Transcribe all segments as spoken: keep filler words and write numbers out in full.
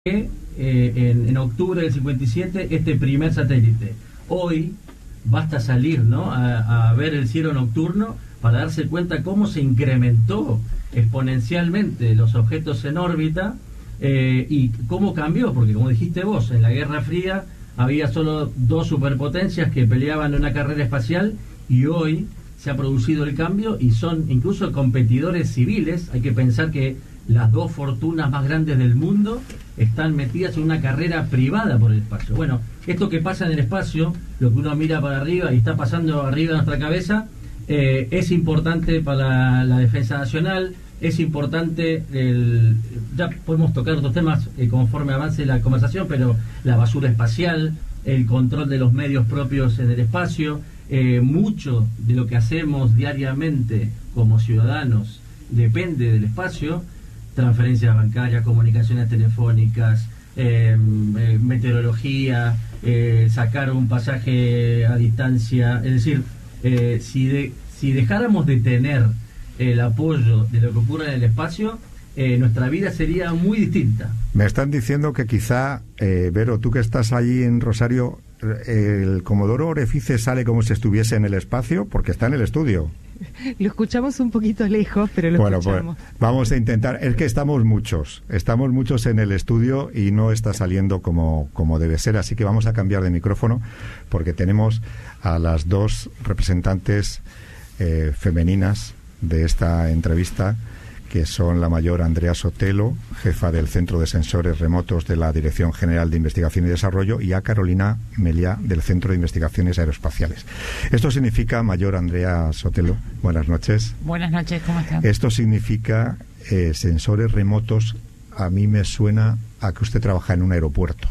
Eh, en, en octubre del cincuenta y siete este primer satélite. Hoy basta salir, ¿no?, a, a ver el cielo nocturno para darse cuenta cómo se incrementó exponencialmente los objetos en órbita eh, y cómo cambió, porque como dijiste vos, en la Guerra Fría había solo dos superpotencias que peleaban en una carrera espacial y hoy se ha producido el cambio y son incluso competidores civiles. Hay que pensar que las dos fortunas más grandes del mundo están metidas en una carrera privada por el espacio. Bueno, esto que pasa en el espacio, lo que uno mira para arriba y está pasando arriba de nuestra cabeza, eh, es importante para la defensa nacional, es importante, el, ya podemos tocar otros temas eh, conforme avance la conversación, pero la basura espacial, el control de los medios propios en el espacio, eh, mucho de lo que hacemos diariamente como ciudadanos depende del espacio. Transferencias bancarias, comunicaciones telefónicas, eh, eh, meteorología, eh, sacar un pasaje a distancia. Es decir, eh, si, de, si dejáramos de tener el apoyo de lo que ocurre en el espacio, eh, nuestra vida sería muy distinta. Me están diciendo que quizá, eh, Vero, tú que estás allí en Rosario, el Comodoro Orefice sale como si estuviese en el espacio, porque está en el estudio. Lo escuchamos un poquito lejos, pero lo bueno, escuchamos. Pues vamos a intentar. Es que estamos muchos, estamos muchos en el estudio y no está saliendo como, como debe ser, así que vamos a cambiar de micrófono porque tenemos a las dos representantes eh, femeninas de esta entrevista, que son la mayor Andrea Sotelo, jefa del Centro de Sensores Remotos de la Dirección General de Investigación y Desarrollo, y a Carolina Meliá, del Centro de Investigaciones Aeroespaciales. Esto significa, mayor Andrea Sotelo, buenas noches. Buenas noches, ¿cómo están? Esto significa eh, sensores remotos. A mí me suena a que usted trabaja en un aeropuerto.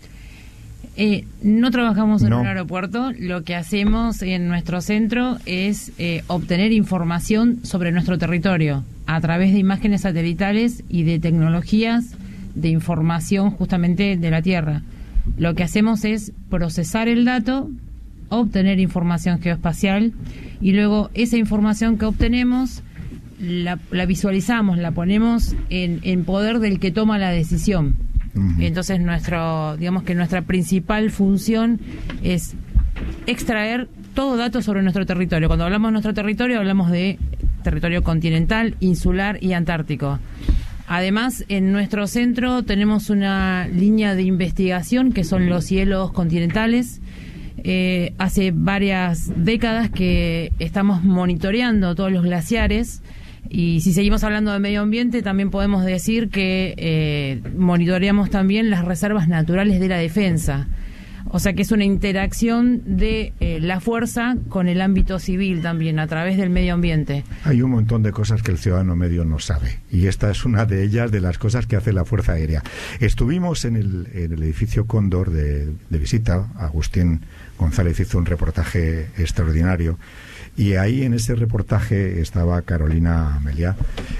Eh, no trabajamos en no. un aeropuerto. Lo que hacemos en nuestro centro es eh, obtener información sobre nuestro territorio a través de imágenes satelitales y de tecnologías de información justamente de la Tierra. Lo que hacemos es procesar el dato, obtener información geoespacial y luego esa información que obtenemos la, la visualizamos, la ponemos en, en poder del que toma la decisión. Uh-huh. Entonces nuestro, digamos que nuestra principal función es extraer todo dato sobre nuestro territorio. Cuando hablamos de nuestro territorio hablamos de territorio continental, insular y antártico. Además, en nuestro centro tenemos una línea de investigación que son los cielos continentales. Eh, hace varias décadas que estamos monitoreando todos los glaciares. Y si seguimos hablando de medio ambiente, también podemos decir que eh, monitoreamos también las reservas naturales de la defensa. O sea que es una interacción de eh, la fuerza con el ámbito civil también, a través del medio ambiente. Hay un montón de cosas que el ciudadano medio no sabe, y esta es una de ellas, de las cosas que hace la Fuerza Aérea. Estuvimos en el, en el edificio Cóndor de, de visita. Agustín González hizo un reportaje extraordinario. Y ahí en ese reportaje estaba Carolina Meliá,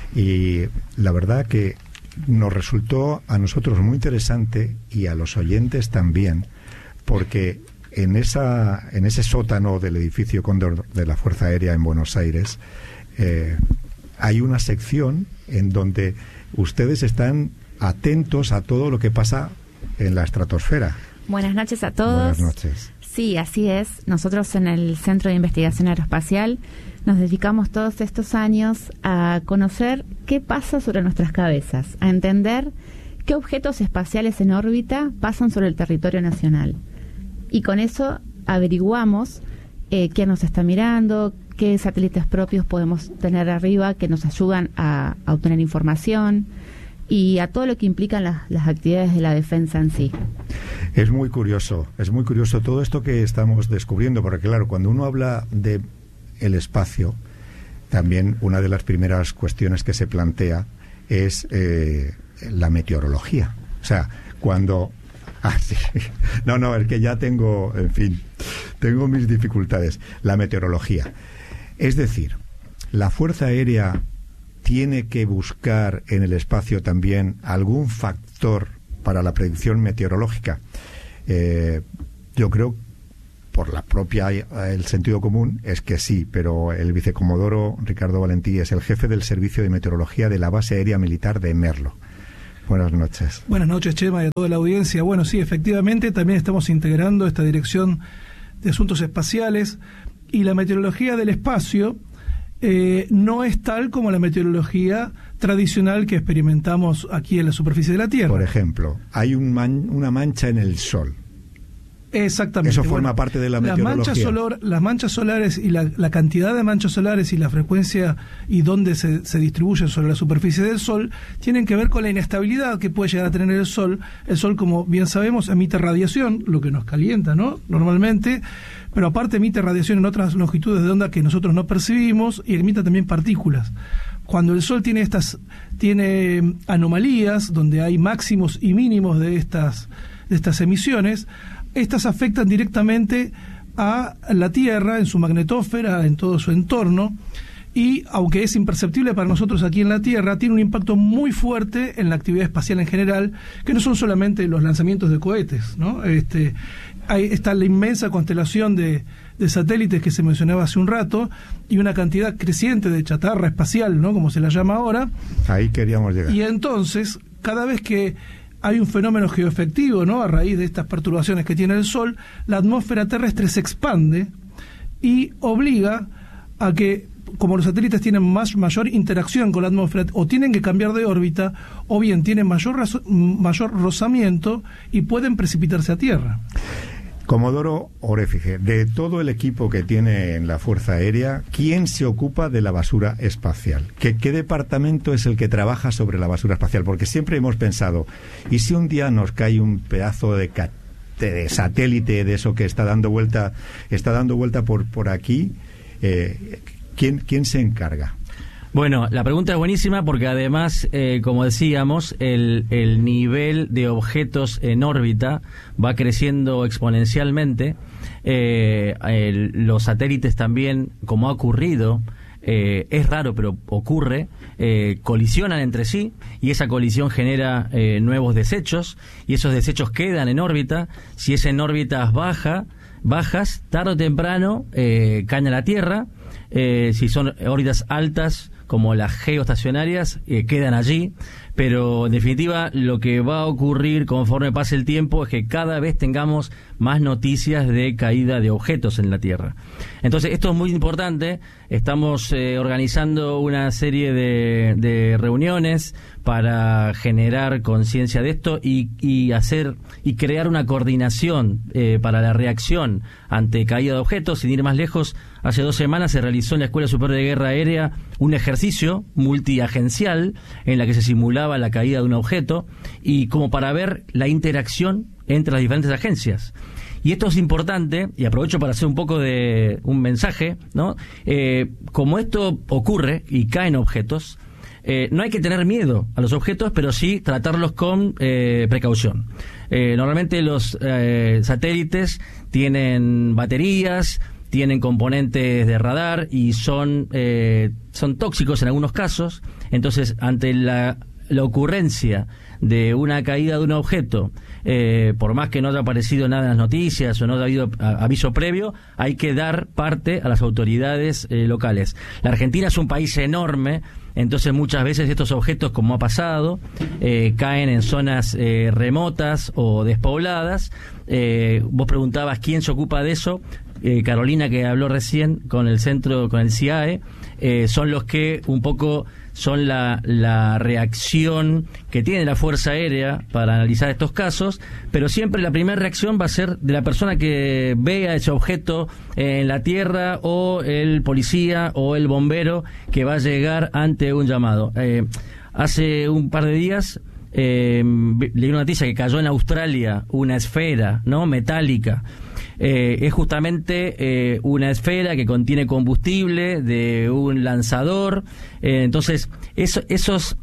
y la verdad que nos resultó a nosotros muy interesante y a los oyentes también, porque en esa en ese sótano del edificio Cóndor de la Fuerza Aérea en Buenos Aires eh, hay una sección en donde ustedes están atentos a todo lo que pasa en la estratosfera. Buenas noches a todos. Buenas noches. Sí, así es. Nosotros en el Centro de Investigación Aeroespacial nos dedicamos todos estos años a conocer qué pasa sobre nuestras cabezas, a entender qué objetos espaciales en órbita pasan sobre el territorio nacional. Y con eso averiguamos eh, quién nos está mirando, qué satélites propios podemos tener arriba que nos ayudan a, a obtener información y a todo lo que implican las, las actividades de la defensa en sí. Es muy curioso, es muy curioso todo esto que estamos descubriendo, porque claro, cuando uno habla de el espacio, también una de las primeras cuestiones que se plantea es eh, la meteorología. O sea, cuando... Ah, sí. No, no, es que ya tengo, en fin, tengo mis dificultades. La meteorología. Es decir, la Fuerza Aérea tiene que buscar en el espacio también algún factor para la predicción meteorológica. Eh, yo creo, por la propia el sentido común, es que sí, pero el vicecomodoro Ricardo Valentí es el jefe del Servicio de Meteorología de la Base Aérea Militar de Merlo. Buenas noches. Buenas noches, Chema, y a toda la audiencia. Bueno, sí, efectivamente, también estamos integrando esta Dirección de Asuntos Espaciales, y la meteorología del espacio eh, no es tal como la meteorología tradicional que experimentamos aquí en la superficie de la Tierra. Por ejemplo, hay un man, una mancha en el Sol. Exactamente. Eso forma bueno, parte de la meteorología. Las manchas, solar, las manchas solares y la, la cantidad de manchas solares y la frecuencia y dónde se, se distribuyen sobre la superficie del Sol tienen que ver con la inestabilidad que puede llegar a tener el Sol. El Sol, como bien sabemos, emite radiación, lo que nos calienta, ¿no? Normalmente, pero aparte emite radiación en otras longitudes de onda que nosotros no percibimos, y emite también partículas. Cuando el Sol tiene estas tiene anomalías, donde hay máximos y mínimos de estas, de estas emisiones, estas afectan directamente a la Tierra, en su magnetósfera, en todo su entorno, y aunque es imperceptible para nosotros aquí en la Tierra, tiene un impacto muy fuerte en la actividad espacial en general, que no son solamente los lanzamientos de cohetes, ¿no? Este, hay, está la inmensa constelación de, de satélites que se mencionaba hace un rato, y una cantidad creciente de chatarra espacial, ¿no?, como se la llama ahora. Ahí queríamos llegar. Y entonces, cada vez que hay un fenómeno geoefectivo, ¿no?, a raíz de estas perturbaciones que tiene el Sol, la atmósfera terrestre se expande y obliga a que, como los satélites tienen más mayor interacción con la atmósfera, o tienen que cambiar de órbita, o bien tienen mayor, mayor rozamiento y pueden precipitarse a Tierra. Comodoro Orefice, de todo el equipo que tiene en la Fuerza Aérea, ¿quién se ocupa de la basura espacial? ¿Qué, qué departamento es el que trabaja sobre la basura espacial? Porque siempre hemos pensado, ¿y si un día nos cae un pedazo de, de satélite de eso que está dando vuelta, está dando vuelta por, por aquí? Eh, ¿quién, ¿Quién se encarga? Bueno, la pregunta es buenísima porque además, eh, como decíamos, el, el nivel de objetos en órbita va creciendo exponencialmente. Eh, el, los satélites también, como ha ocurrido, eh, es raro pero ocurre, eh, colisionan entre sí, y esa colisión genera eh, nuevos desechos, y esos desechos quedan en órbita. Si es en órbitas baja, bajas, tarde o temprano eh, caen a la Tierra. Eh, si son órbitas altas, como las geoestacionarias, eh, quedan allí, pero en definitiva lo que va a ocurrir conforme pase el tiempo es que cada vez tengamos más noticias de caída de objetos en la Tierra. Entonces esto es muy importante. Estamos eh, organizando una serie de, de reuniones para generar conciencia de esto y, y hacer y crear una coordinación eh, para la reacción ante caída de objetos. Sin ir más lejos, hace dos semanas se realizó en la Escuela Superior de Guerra Aérea un ejercicio multiagencial en la que se simulaba la caída de un objeto, y como para ver la interacción entre las diferentes agencias. Y esto es importante, y aprovecho para hacer un poco de un mensaje, ¿no? Eh, como esto ocurre y caen objetos, eh, no hay que tener miedo a los objetos, pero sí tratarlos con eh, precaución. Eh, normalmente los eh, satélites tienen baterías, tienen componentes de radar y son, eh, son tóxicos en algunos casos. Entonces, ante la, la ocurrencia de una caída de un objeto, eh, por más que no haya aparecido nada en las noticias o no haya habido aviso previo, hay que dar parte a las autoridades eh, locales. La Argentina es un país enorme, entonces muchas veces estos objetos, como ha pasado, eh, caen en zonas eh, remotas o despobladas. Eh, vos preguntabas quién se ocupa de eso. Eh, Carolina, que habló recién con el centro, con el C I A E, eh, son los que un poco son la, la reacción que tiene la Fuerza Aérea para analizar estos casos, pero siempre la primera reacción va a ser de la persona que vea ese objeto en la Tierra, o el policía o el bombero que va a llegar ante un llamado. Eh, hace un par de días eh, leí una noticia que cayó en Australia una esfera, ¿no?, metálica. Eh, es justamente eh, una esfera que contiene combustible de un lanzador. Eh, entonces, eso, esos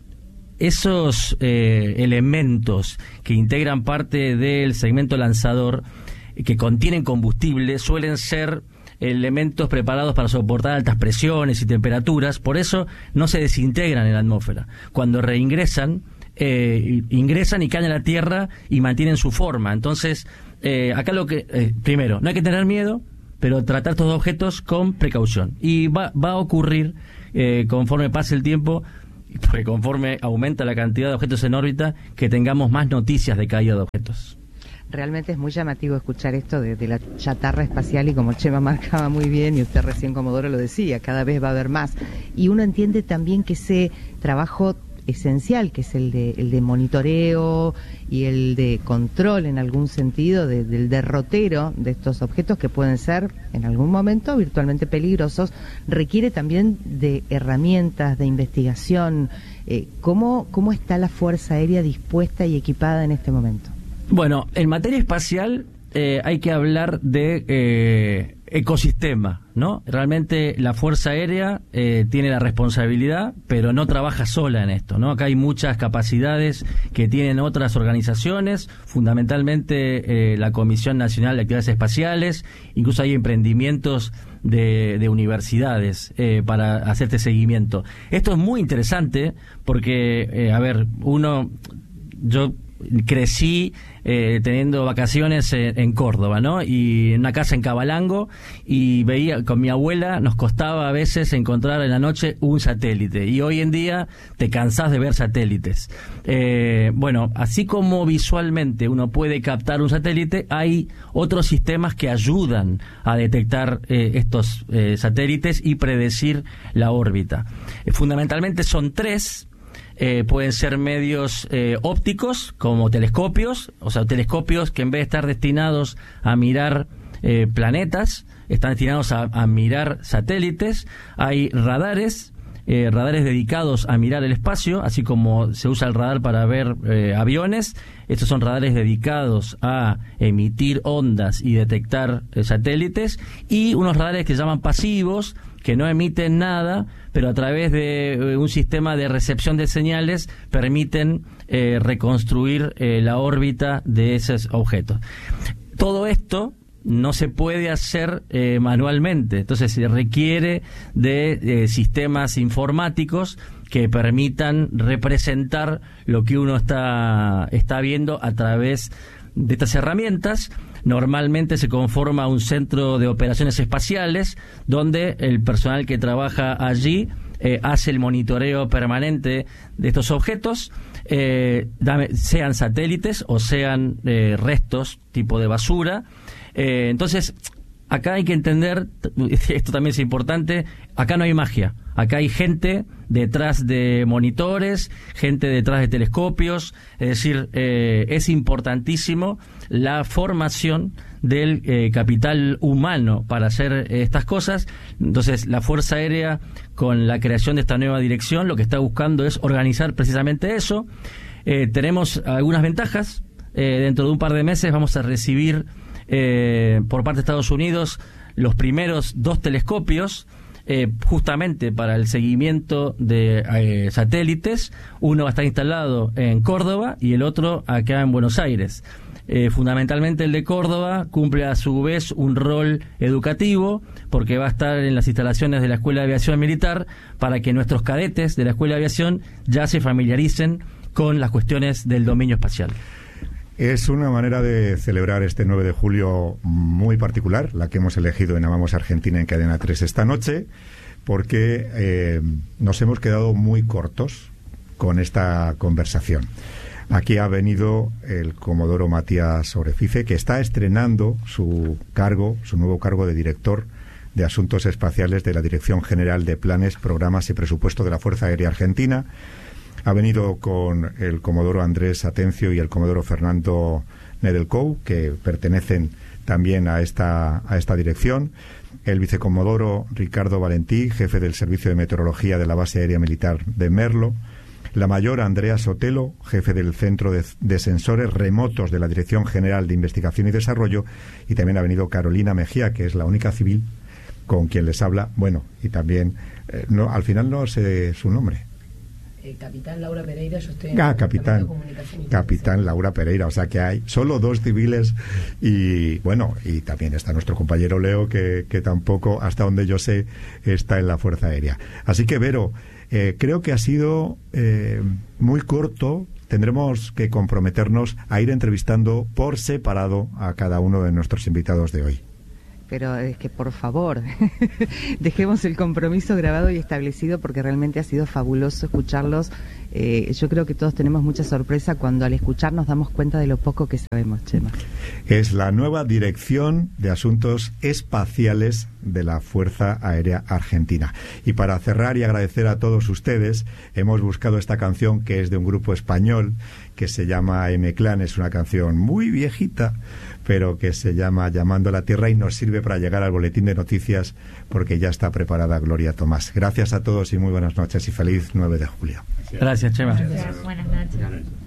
esos eh, elementos que integran parte del segmento lanzador, eh, que contienen combustible, suelen ser elementos preparados para soportar altas presiones y temperaturas. Por eso no se desintegran en la atmósfera. Cuando reingresan, eh, ingresan y caen a la Tierra y mantienen su forma. Entonces, Eh, acá lo que, eh, primero, no hay que tener miedo, pero tratar estos objetos con precaución. Y va, va a ocurrir, eh, conforme pase el tiempo, porque conforme aumenta la cantidad de objetos en órbita, que tengamos más noticias de caída de objetos. Realmente es muy llamativo escuchar esto de, de la chatarra espacial, y como Chema marcaba muy bien, y usted recién, Comodoro, lo decía, cada vez va a haber más. Y uno entiende también que ese trabajo esencial, que es el de, el de monitoreo y el de control, en algún sentido, de, del derrotero de estos objetos que pueden ser, en algún momento, virtualmente peligrosos, requiere también de herramientas, de investigación. Eh, ¿cómo, ¿Cómo está la Fuerza Aérea dispuesta y equipada en este momento? Bueno, en materia espacial eh, hay que hablar de eh, ecosistema, ¿no? Realmente la Fuerza Aérea eh, tiene la responsabilidad, pero no trabaja sola en esto, ¿no? Acá hay muchas capacidades que tienen otras organizaciones, fundamentalmente eh, la Comisión Nacional de Actividades Espaciales, incluso hay emprendimientos de, de universidades eh, para hacer este seguimiento. Esto es muy interesante porque, eh, a ver, uno, yo crecí eh, teniendo vacaciones en, en Córdoba, ¿no? Y en una casa en Cabalango, y veía con mi abuela, nos costaba a veces encontrar en la noche un satélite, y hoy en día te cansás de ver satélites. Eh, bueno, así como visualmente uno puede captar un satélite, hay otros sistemas que ayudan a detectar eh, estos eh, satélites y predecir la órbita. Eh, fundamentalmente son tres. Eh, pueden ser medios eh, ópticos, como telescopios, o sea, telescopios que en vez de estar destinados a mirar eh, planetas, están destinados a, a mirar satélites. Hay radares, eh, radares dedicados a mirar el espacio, así como se usa el radar para ver eh, aviones. Estos son radares dedicados a emitir ondas y detectar eh, satélites, y unos radares que se llaman pasivos, que no emiten nada, pero a través de eh, un sistema de recepción de señales permiten eh, reconstruir eh, la órbita de esos objetos. Todo esto no se puede hacer eh, manualmente, entonces se requiere de eh, sistemas informáticos que permitan representar lo que uno está, está viendo a través de estas herramientas. Normalmente se conforma un centro de operaciones espaciales donde el personal que trabaja allí eh, hace el monitoreo permanente de estos objetos, eh, sean satélites o sean eh, restos tipo de basura. Eh, entonces, acá hay que entender, esto también es importante, acá no hay magia. Acá hay gente detrás de monitores, gente detrás de telescopios, es decir, eh, es importantísimo la formación del eh, capital humano para hacer eh, estas cosas. Entonces, la Fuerza Aérea, con la creación de esta nueva dirección, lo que está buscando es organizar precisamente eso. Eh, tenemos algunas ventajas. Eh, dentro de un par de meses vamos a recibir eh, por parte de Estados Unidos los primeros dos telescopios, Eh, justamente para el seguimiento de eh, satélites. Uno va a estar instalado en Córdoba y el otro acá en Buenos Aires. Eh, fundamentalmente el de Córdoba cumple a su vez un rol educativo, porque va a estar en las instalaciones de la Escuela de Aviación Militar para que nuestros cadetes de la Escuela de Aviación ya se familiaricen con las cuestiones del dominio espacial. Es una manera de celebrar este nueve de julio muy particular, la que hemos elegido en Amamos Argentina en Cadena tres esta noche, porque eh, nos hemos quedado muy cortos con esta conversación. Aquí ha venido el comodoro Matías Orefice, que está estrenando su cargo, su nuevo cargo de director de Asuntos Espaciales de la Dirección General de Planes, Programas y Presupuesto de la Fuerza Aérea Argentina. Ha venido con el comodoro Andrés Atencio y el comodoro Fernando Nedelcou, que pertenecen también a esta, a esta dirección. El vicecomodoro Ricardo Valentí, jefe del Servicio de Meteorología de la Base Aérea Militar de Merlo. La mayor Andrea Sotelo, jefe del Centro de, de Sensores Remotos de la Dirección General de Investigación y Desarrollo. Y también ha venido Carolina Mejía, que es la única civil con quien les habla. Bueno, y también, eh, no, al final no sé su nombre. Eh, capitán Laura Pereira, yo estoy en ah, el capitán, Comunicación y capitán Laura Pereira, o sea que hay solo dos civiles. Y bueno, y también está nuestro compañero Leo, que, que tampoco, hasta donde yo sé, está en la Fuerza Aérea. Así que, Vero, eh, creo que ha sido eh, muy corto. Tendremos que comprometernos a ir entrevistando por separado a cada uno de nuestros invitados de hoy. pero es que por favor, dejemos el compromiso grabado y establecido porque realmente ha sido fabuloso escucharlos. Eh, yo creo que todos tenemos mucha sorpresa cuando al escuchar nos damos cuenta de lo poco que sabemos, Chema. Es la nueva Dirección de Asuntos Espaciales de la Fuerza Aérea Argentina. Y para cerrar y agradecer a todos ustedes, hemos buscado esta canción que es de un grupo español que se llama M-Clan. Es una canción muy viejita, pero que se llama Llamando a la Tierra y nos sirve para llegar al boletín de noticias porque ya está preparada Gloria Tomás. Gracias a todos y muy buenas noches y feliz nueve de julio. Gracias, Chema. Gracias. Buenas noches.